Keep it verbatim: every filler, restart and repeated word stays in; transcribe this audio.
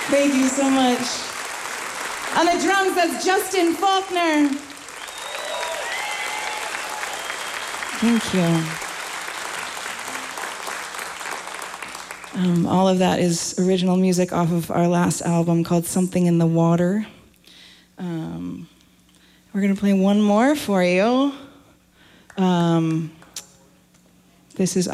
Thank you so much. On the drums, that's Justin Faulkner. Thank you. Um, all of that is original music off of our last album called Something in the Water. Um, we're going to play one more for you. Um, this is